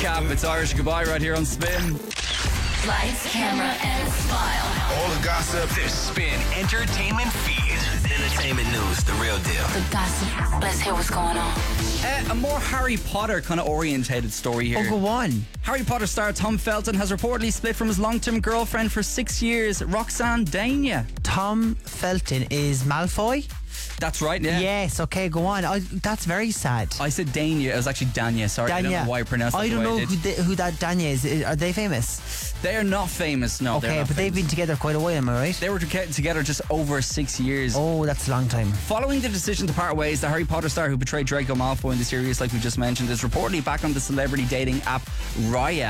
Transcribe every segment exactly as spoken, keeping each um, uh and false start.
Cap, it's Irish Goodbye right here on Spin. Lights, camera, and smile. All the gossip. The Spin Entertainment Feed. Entertainment news, the real deal. The gossip. Let's hear what's going on. Uh, a more Harry Potter kind of orientated story here. Oh, go on. Harry Potter star Tom Felton has reportedly split from his long-term girlfriend for six years, Roxanne Dania. Tom Felton is Malfoy? That's right, yeah. Yes, okay, go on. I, that's very sad. I said Dania. It was actually Dania. Sorry, I don't know why I pronounced it I the don't way know I did. who, they, who that Dania is. Are they famous? They are not famous, no. Okay, but they've been together quite a while, am I right? They were to- together just over six years. Oh, that's a long time. Following the decision to part ways, the Harry Potter star who portrayed Draco Malfoy in the series, like we just mentioned, is reportedly back on the celebrity dating app Raya.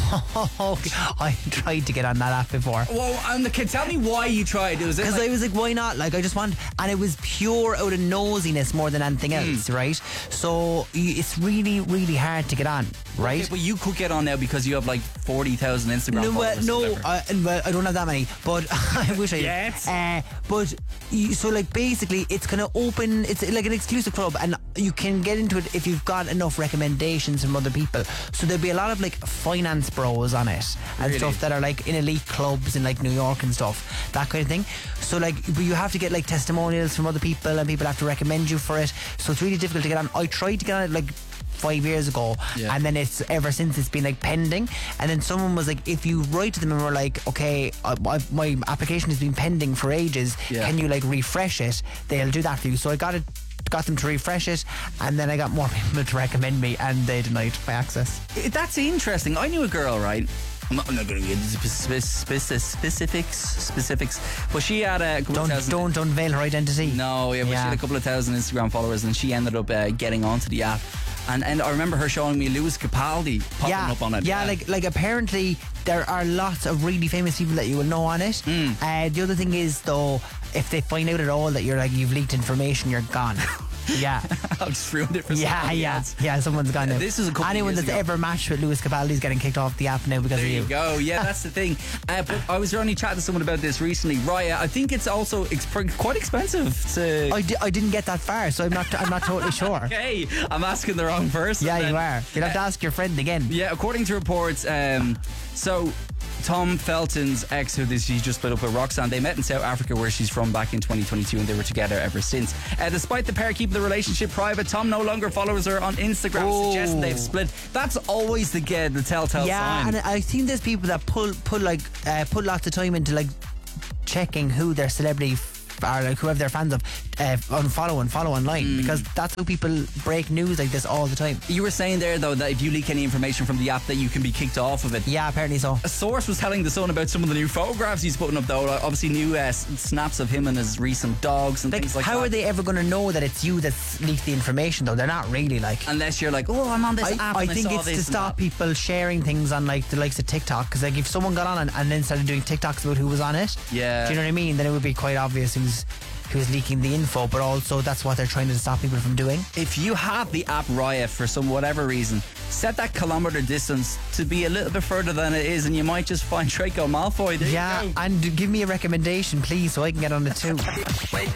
Oh, I tried to get on that app before. Well, and okay, tell me why you tried. Was it Because like- I was like, why not? Like, I just want, and it was pure out of nosiness more than anything else, Mm. right? So y- it's really, really hard to get on, right? Okay, but you could get on now because you have like forty thousand Instagram No, well, followers. or no, whatever. I, well, I don't have that many, but I wish I did. Yes. Uh, but you, so like basically, it's kind of open. It's like an exclusive club, and you can get into it if you've got enough recommendations from other people. So there'll be a lot of like finance bros on it and Really? stuff that are like in elite clubs in like New York and stuff, that kind of thing. So like, but you have to get like testimonials from other people, and people have to recommend you for it. So it's really difficult to get on. I tried to get on it like five years ago, Yeah. and then it's ever since it's been like pending. And then someone was like, if you write to them and we're like, okay, I, I, my application has been pending for ages, Yeah. can you like refresh it? They'll do that for you. So I got it got them to refresh it, and then I got more people to recommend me, and they denied my access. Eh, That's interesting. I knew a girl, right? I'm not, I'm not going to get into spe- spe- specifics, specifics, but she had a couple Don't of thousand. don't unveil her identity. No, yeah, but she Yeah. had a couple of thousand Instagram followers, and she ended up uh, getting onto the app. And and I remember her showing me Lewis Capaldi popping yeah, up on it. Yeah, like like apparently there are lots of really famous people that you will know on it. Mm. Uh, the other thing is though, if they find out at all that you're like you've leaked information, you're gone. Yeah. I've just ruined it for Yeah, somebody yeah, else. yeah. Someone's gone now. This is a couple of Anyone years that's ago. ever matched with Lewis Capaldi is getting kicked off the app now because There of you. you go. Yeah, that's the thing. Uh, but I was only chatting to someone about this recently. Raya, I think it's also ex- quite expensive to. I, di- I didn't get that far, so I'm not. I'm not totally sure. Okay, I'm asking the wrong person. Yeah, then. you are. You'll have to ask your friend again. Yeah, according to reports, um, so Tom Felton's ex, who this, he just split up with Roxanne, they met in South Africa, where she's from, back in twenty twenty-two, and they were together ever since. Uh, despite the pair keeping the relationship private, Tom no longer follows her on Instagram, Oh. suggesting they've split. That's always the uh, the telltale Yeah, sign. and I think there's people that pull put like uh, put lots of time into like checking who their celebrity f- are, like whoever they're fans of, uh, unfollow and follow online, Mm. because that's how people break news like this all the time. You were saying there, though, that if you leak any information from the app, that you can be kicked off of it. Yeah, apparently so. A source was telling The Sun about some of the new photographs he's putting up, though. Like, obviously, new uh, s- snaps of him and his recent dogs and Like, things like how that. are they ever going to know that it's you that's leaked the information? Though they're not really like. Unless you're like, oh, I'm on this I, app. I and think saw it's this to and stop that. people sharing things on like the likes of TikTok, because like if someone got on and, and then started doing TikToks about who was on it, Yeah. do you know what I mean? Then it would be quite obvious who's who's leaking the info. But also that's what they're trying to stop people from doing. If you have the app Raya for some whatever reason, set that kilometre distance to be a little bit further than it is, and you might just find Draco Malfoy. There Yeah, you go. and give me a recommendation, please, so I can get on it too.